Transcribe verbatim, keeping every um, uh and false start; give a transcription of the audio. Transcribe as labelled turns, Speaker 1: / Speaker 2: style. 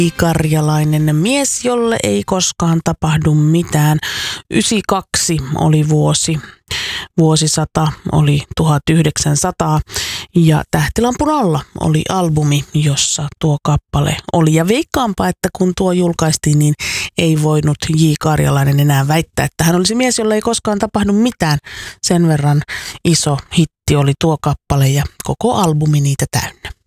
Speaker 1: Karjalainen mies, jolle ei koskaan tapahdu mitään. yhdeksänkymmentäkaksi oli vuosi. Vuosisata oli tuhatyhdeksänsataa ja Tähtilampun alla oli albumi, jossa tuo kappale oli. Ja veikkaanpa, että kun tuo julkaistiin, niin ei voinut J. Karjalainen enää väittää, että hän olisi mies, jolle ei koskaan tapahdu mitään. Sen verran iso hitti oli tuo kappale ja koko albumi niitä täynnä.